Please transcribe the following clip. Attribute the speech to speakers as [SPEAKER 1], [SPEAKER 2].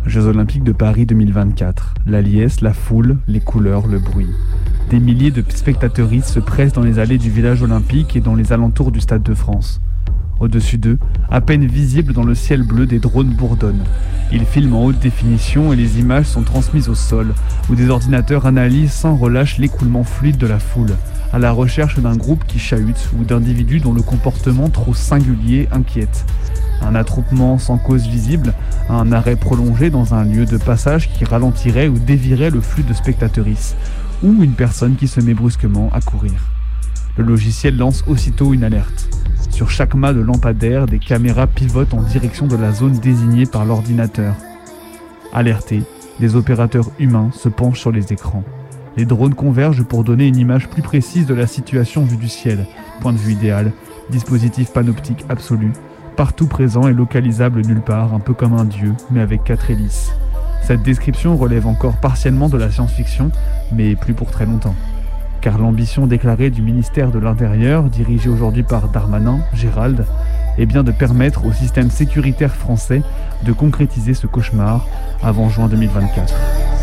[SPEAKER 1] Jeux Olympiques de Paris 2024. La liesse, la foule, les couleurs, le bruit. Des milliers de spectateuristes se pressent dans les allées du village olympique et dans les alentours du Stade de France. Au-dessus d'eux, à peine visibles dans le ciel bleu, des drones bourdonnent. Ils filment en haute définition et les images sont transmises au sol, où des ordinateurs analysent sans relâche l'écoulement fluide de la foule, à la recherche d'un groupe qui chahute ou d'individus dont le comportement trop singulier inquiète. Un attroupement sans cause visible, un arrêt prolongé dans un lieu de passage qui ralentirait ou dévierait le flux de spectateuristes, ou une personne qui se met brusquement à courir. Le logiciel lance aussitôt une alerte. Sur chaque mât de lampadaire, des caméras pivotent en direction de la zone désignée par l'ordinateur. Alertés, des opérateurs humains se penchent sur les écrans. Les drones convergent pour donner une image plus précise de la situation vue du ciel. Point de vue idéal, dispositif panoptique absolu, partout présent et localisable nulle part, un peu comme un dieu, mais avec 4 hélices. Cette description relève encore partiellement de la science-fiction, mais plus pour très longtemps. Car l'ambition déclarée du ministère de l'Intérieur, dirigé aujourd'hui par Darmanin, Gérald, est bien de permettre au système sécuritaire français de concrétiser ce cauchemar avant juin 2024.